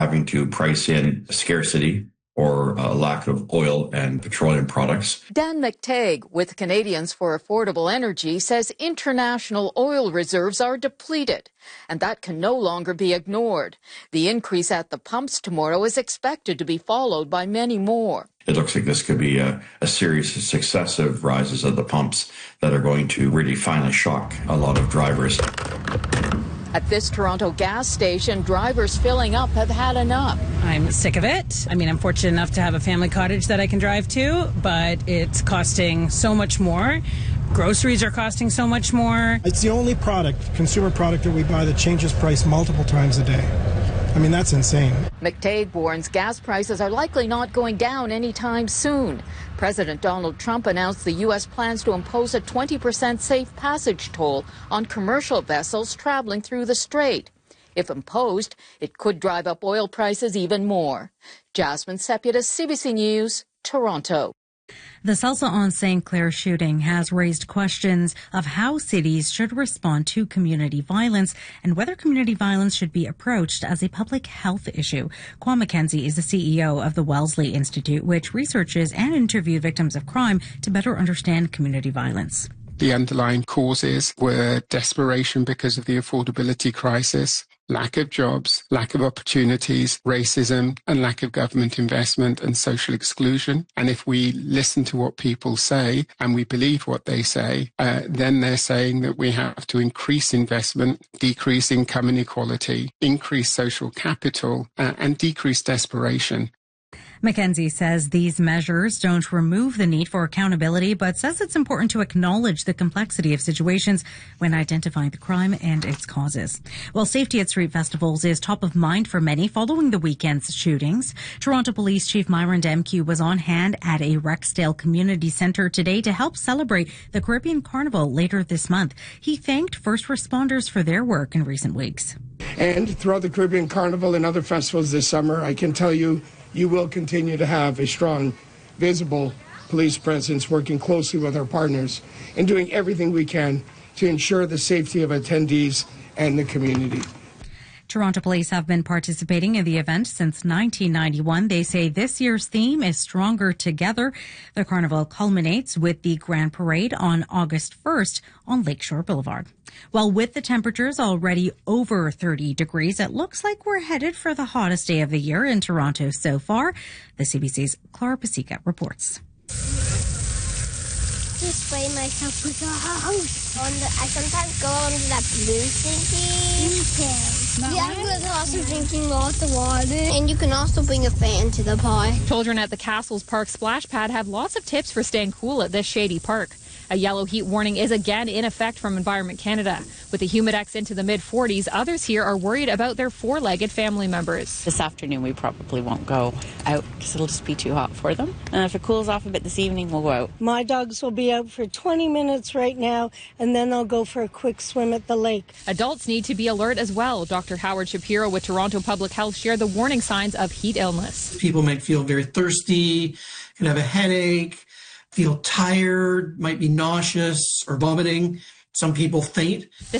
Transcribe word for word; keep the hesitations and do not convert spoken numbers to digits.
having to price in scarcity or a lack of oil and petroleum products. Dan McTague with Canadians for Affordable Energy says international oil reserves are depleted, and that can no longer be ignored. The increase at the pumps tomorrow is expected to be followed by many more. It looks like this could be a, a series of successive rises at the pumps that are going to really finally shock a lot of drivers. At this Toronto gas station, drivers filling up have had enough. I'm sick of it. I mean, I'm fortunate enough to have a family cottage that I can drive to, but it's costing so much more. Groceries are costing so much more. It's the only product, consumer product that we buy that changes price multiple times a day. I mean, that's insane. McTague warns gas prices are likely not going down anytime soon. President Donald Trump announced the U S plans to impose a twenty percent safe passage toll on commercial vessels traveling through the strait. If imposed, it could drive up oil prices even more. Jasmine Sepulveda, C B C News, Toronto. The Salsa on Saint Clair shooting has raised questions of how cities should respond to community violence and whether community violence should be approached as a public health issue. Quan McKenzie is the C E O of the Wellesley Institute, which researches and interviewed victims of crime to better understand community violence. The underlying causes were desperation because of the affordability crisis, lack of jobs, lack of opportunities, racism, and lack of government investment and social exclusion. And if we listen to what people say and we believe what they say, uh, then they're saying that we have to increase investment, decrease income inequality, increase social capital, uh, and decrease desperation. McKenzie says these measures don't remove the need for accountability, but says it's important to acknowledge the complexity of situations when identifying the crime and its causes. Well, safety at street festivals is top of mind for many following the weekend's shootings. Toronto Police Chief Myron Demke was on hand at a Rexdale Community Centre today to help celebrate the Caribbean Carnival later this month. He thanked first responders for their work in recent weeks. And throughout the Caribbean Carnival and other festivals this summer, I can tell you, you will continue to have a strong, visible police presence working closely with our partners and doing everything we can to ensure the safety of attendees and the community. Toronto Police have been participating in the event since nineteen ninety-one. They say this year's theme is Stronger Together. The carnival culminates with the Grand Parade on August first on Lakeshore Boulevard. Well, with the temperatures already over thirty degrees, it looks like we're headed for the hottest day of the year in Toronto so far. The C B C's Clara Pasica reports. Just spray myself with a hose. On the, I sometimes go under that blue thingy. Okay. Yeah, I'm also drinking lots of water. And you can also bring a fan to the pie. Children at the Castles Park Splash Pad have lots of tips for staying cool at this shady park. A yellow heat warning is again in effect from Environment Canada. With the humidex into the mid forties, others here are worried about their four-legged family members. This afternoon we probably won't go out because it'll just be too hot for them. And if it cools off a bit this evening, we'll go out. My dogs will be out for twenty minutes right now, and then they'll go for a quick swim at the lake. Adults need to be alert as well. Doctor Howard Shapiro with Toronto Public Health shared the warning signs of heat illness. People might feel very thirsty, can have a headache, feel tired, might be nauseous or vomiting. Some people faint. The